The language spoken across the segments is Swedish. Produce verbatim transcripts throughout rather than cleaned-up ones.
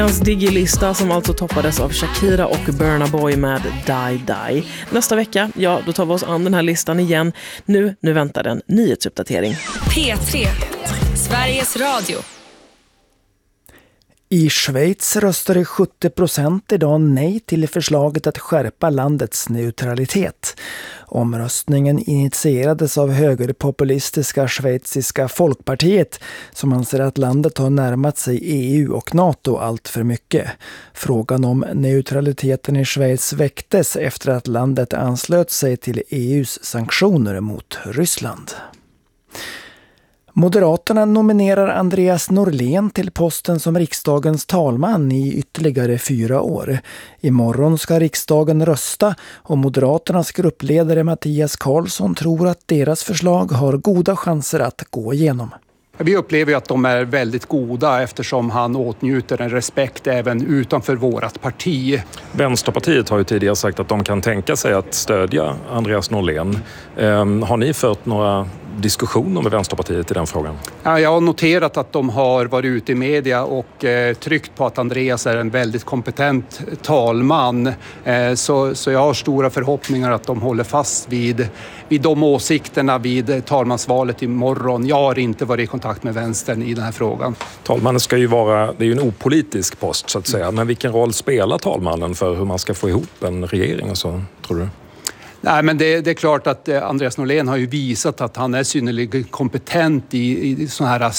Hans digilista som alltså toppades av Shakira och Burna Boy med Die Die. Nästa vecka, ja, då tar vi oss an den här listan igen. Nu, nu väntar en nyhetsuppdatering. P tre, Sveriges Radio. I Schweiz röstade sjuttio procent idag nej till förslaget att skärpa landets neutralitet. Omröstningen initierades av högerpopulistiska schweiziska folkpartiet som anser att landet har närmat sig E U och NATO allt för mycket. Frågan om neutraliteten i Schweiz väcktes efter att landet anslöt sig till E U:s sanktioner mot Ryssland. Moderaterna nominerar Andreas Norlén till posten som riksdagens talman i ytterligare fyra år. Imorgon ska riksdagen rösta och Moderaternas gruppledare Mattias Karlsson tror att deras förslag har goda chanser att gå igenom. Vi upplever att de är väldigt goda eftersom han åtnjuter en respekt även utanför vårt parti. Vänsterpartiet har ju tidigare sagt att de kan tänka sig att stödja Andreas Norlén. Um, har ni fört några diskussioner med Vänsterpartiet i den frågan? Ja, jag har noterat att de har varit ute i media och eh, tryckt på att Andreas är en väldigt kompetent talman. Eh, så, så jag har stora förhoppningar att de håller fast vid, vid de åsikterna vid talmansvalet imorgon. Jag har inte varit i kontakt med vänstern i den här frågan. Talmannen ska ju vara, det är ju en opolitisk post så att säga, men vilken roll spelar talmannen för hur man ska få ihop en regering och så, tror du? Nej, men det, det är klart att Andreas Norlén har ju visat att han är synnerligen kompetent i, i sådana här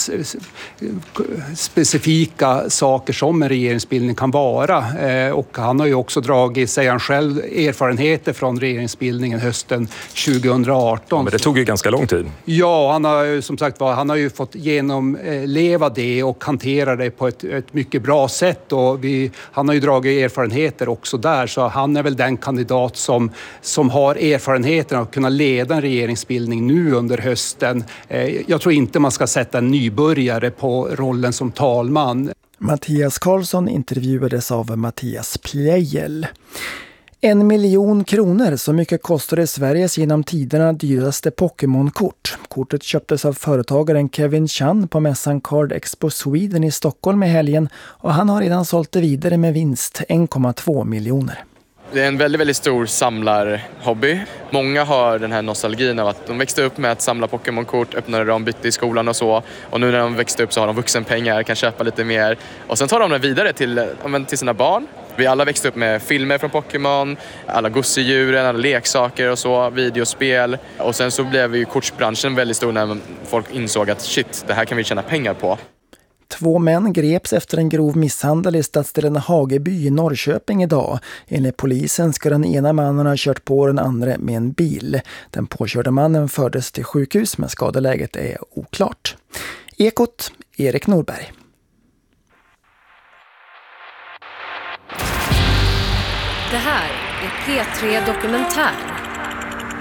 specifika saker som en regeringsbildning kan vara. Eh, och han har ju också dragit, säger han själv, erfarenheter från regeringsbildningen hösten tjugohundraarton. Ja, men det tog ju ganska lång tid. Ja, han har ju som sagt han har ju fått genomleva det och hantera det på ett, ett mycket bra sätt. Och vi, han har ju dragit erfarenheter också där, så han är väl den kandidat som, som har erfarenheten av att kunna leda en regeringsbildning nu under hösten. Jag tror inte man ska sätta en nybörjare på rollen som talman. Mattias Karlsson intervjuades av Mattias Plejel. En miljon kronor, så mycket kostade Sveriges genom tiderna dyraste Pokémon-kort. Kortet köptes av företagaren Kevin Chan på mässan Card Expo Sweden i Stockholm i helgen och han har redan sålt det vidare med vinst en komma två miljoner. Det är en väldigt, väldigt stor samlarhobby. Många har den här nostalgin av att de växte upp med att samla Pokémon-kort, öppnade dem, bytte i skolan och så. Och nu när de växte upp så har de vuxenpengar, kan köpa lite mer. Och sen tar de det vidare till, till sina barn. Vi alla växte upp med filmer från Pokémon, alla gosedjuren, alla leksaker och så, videospel. Och sen så blev ju kortsbranschen väldigt stor när folk insåg att shit, det här kan vi tjäna pengar på. Två män greps efter en grov misshandel i stadsdelen Hageby i Norrköping idag. Enligt polisen ska den ena mannen ha kört på den andra med en bil. Den påkörda mannen fördes till sjukhus men skadeläget är oklart. Ekot, Erik Norberg. Det här är P tre Dokumentär.